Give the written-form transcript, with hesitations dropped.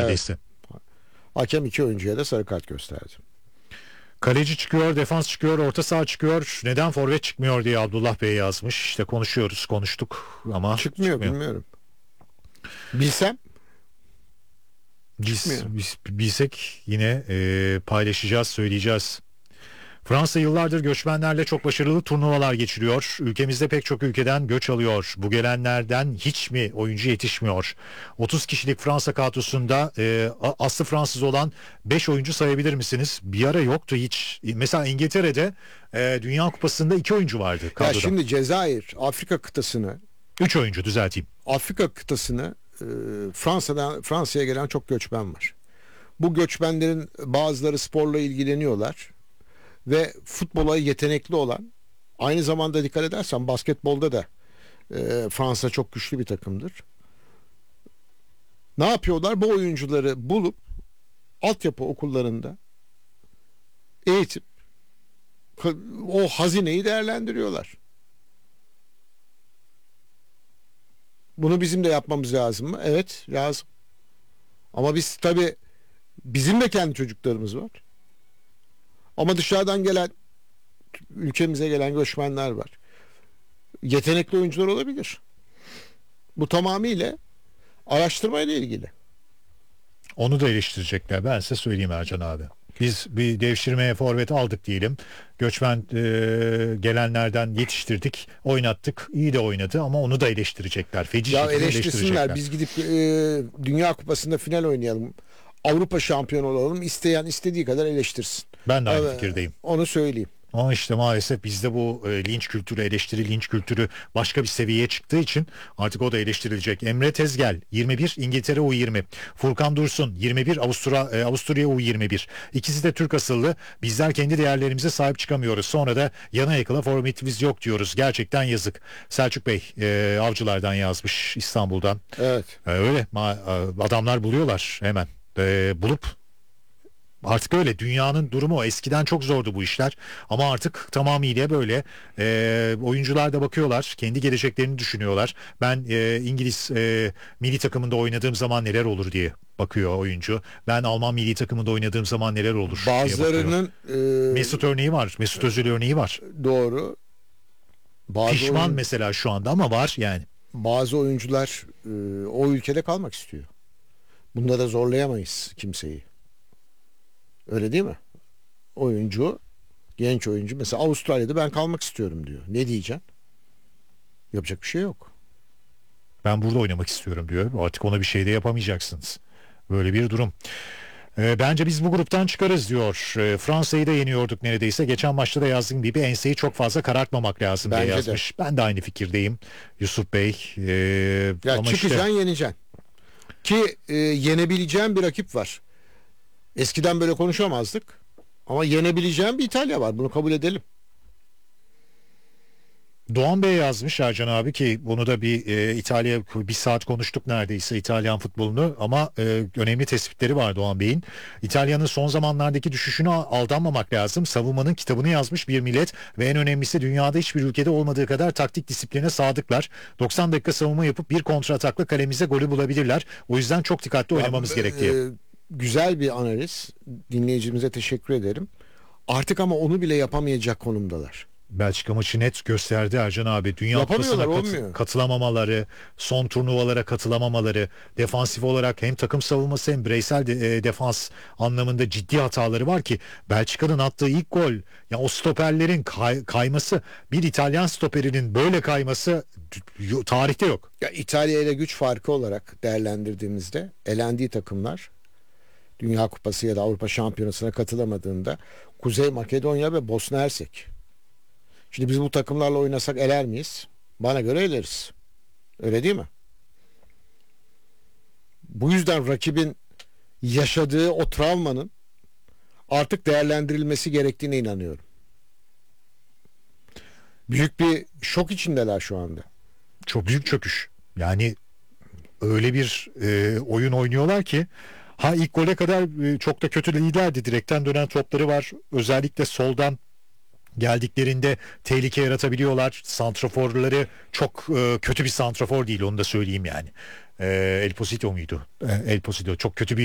neredeyse. Evet. Hakem 2 oyuncuya da sarı kart gösterdi. Kaleci çıkıyor, defans çıkıyor, orta saha çıkıyor. Neden forvet çıkmıyor diye Abdullah Bey yazmış. İşte konuştuk ama Çıkmıyor, çıkmıyor. bilmiyorum. Bilsem Biz, çıkmıyor. biz bilsek yine paylaşacağız, söyleyeceğiz. Fransa yıllardır göçmenlerle çok başarılı turnuvalar geçiriyor. Ülkemizde pek çok ülkeden göç alıyor. Bu gelenlerden hiç mi oyuncu yetişmiyor? 30 kişilik Fransa kadrosunda aslı Fransız olan 5 oyuncu sayabilir misiniz? Bir ara yoktu hiç. Mesela İngiltere'de Dünya Kupası'nda 2 oyuncu vardı kadroda. Ya şimdi Cezayir, Afrika kıtasını 3 oyuncu düzelteyim. Fransa'ya gelen çok göçmen var. Bu göçmenlerin bazıları sporla ilgileniyorlar ve futbola yetenekli olan, aynı zamanda dikkat edersen basketbolda da Fransa çok güçlü bir takımdır. Ne yapıyorlar? Bu oyuncuları bulup altyapı okullarında eğitip o hazineyi değerlendiriyorlar. Bunu bizim de yapmamız lazım mı? Evet, lazım. Ama biz tabii, bizim de kendi çocuklarımız var. Ama dışarıdan gelen, ülkemize gelen göçmenler var. Yetenekli oyuncular olabilir. Bu tamamıyla araştırmayla ilgili. Onu da eleştirecekler. Ben size söyleyeyim Ercan abi. Biz bir devşirmeye forvet aldık diyelim. Göçmen gelenlerden yetiştirdik, oynattık. İyi de oynadı ama onu da eleştirecekler. Feci Ya şekilde eleştirsinler. eleştirecekler. Biz gidip Dünya Kupası'nda final oynayalım. Avrupa şampiyonu olalım. İsteyen istediği kadar eleştirsin. Ben de aynı fikirdeyim. Onu söyleyeyim. Ama işte maalesef bizde bu linç kültürü, eleştiri linç kültürü başka bir seviyeye çıktığı için artık o da eleştirilecek. Emre Tezgel 21 İngiltere U20, Furkan Dursun 21 Avusturya U21. İkisi de Türk asıllı. Bizler kendi değerlerimize sahip çıkamıyoruz. Sonra da yana yakıla formatimiz yok diyoruz. Gerçekten yazık. Selçuk Bey Avcılar'dan yazmış, İstanbul'dan. Evet. Öyle adamlar buluyorlar hemen. Bulup artık öyle, dünyanın durumu, eskiden çok zordu bu işler ama artık tamamıyla böyle. Oyuncular da bakıyorlar, kendi geleceklerini düşünüyorlar. Ben İngiliz milli takımında oynadığım zaman neler olur diye bakıyor oyuncu. Ben Alman milli takımında oynadığım zaman neler olur diye bakıyor. Bazılarının Mesut örneği var, Mesut Özil örneği var. doğru. Pişman mesela şu anda ama var yani. Bazı oyuncular o ülkede kalmak istiyor. Bunda da zorlayamayız kimseyi. Öyle değil mi? Genç oyuncu mesela Avustralya'da ben kalmak istiyorum diyor. Ne diyeceksin? Yapacak bir şey yok. Ben burada oynamak istiyorum diyor. Artık ona bir şey de yapamayacaksınız. Böyle bir durum. Bence biz bu gruptan çıkarız diyor. Fransa'yı da yeniyorduk neredeyse. Geçen maçta da yazdığım gibi enseyi çok fazla karartmamak lazım diye Bence de. yazmış. Ben de aynı fikirdeyim Yusuf Bey. Ya Ama çıkacaksın, yeneceksin. Ki yenebileceğin bir rakip var. Eskiden böyle konuşamazdık. Ama yenebileceğin bir İtalya var. Bunu kabul edelim. Doğan Bey yazmış Ercan abi ki bunu da bir İtalya, bir saat konuştuk neredeyse İtalyan futbolunu ama önemli tespitleri var Doğan Bey'in. İtalya'nın son zamanlardaki düşüşüne aldanmamak lazım. Savunmanın kitabını yazmış bir millet ve en önemlisi dünyada hiçbir ülkede olmadığı kadar taktik disipline sadıklar. 90 dakika savunma yapıp bir kontratakla kalemize golü bulabilirler. O yüzden çok dikkatli oynamamız gerekiyor. Güzel bir analiz. Dinleyicimize teşekkür ederim. Artık ama onu bile yapamayacak konumdalar. Belçika maçı net gösterdi Ercan abi. Dünya Yapamıyorlar, Kupası'na katılamamaları, son turnuvalara katılamamaları, defansif olarak hem takım savunması hem bireysel defans anlamında ciddi hataları var ki Belçika'nın attığı ilk gol, ya o stoperlerin kayması, bir İtalyan stoperinin böyle kayması tarihte yok. Ya İtalya ile güç farkı olarak değerlendirdiğimizde elendiği takımlar Dünya Kupası ya da Avrupa Şampiyonası'na katılamadığında Kuzey Makedonya ve Bosna Hersek. Şimdi biz bu takımlarla oynasak eler miyiz? Bana göre eleriz. Öyle değil mi? Bu yüzden rakibin yaşadığı o travmanın artık değerlendirilmesi gerektiğine inanıyorum. Büyük bir şok içindeler şu anda. Çok büyük çöküş. Yani öyle bir oyun oynuyorlar ki ilk gole kadar çok da kötü liderdi. Direkten dönen topları var. Özellikle soldan geldiklerinde tehlike yaratabiliyorlar. Santraforları çok kötü bir santrafor değil, onu da söyleyeyim yani. El Posito muydu? El Posito çok kötü bir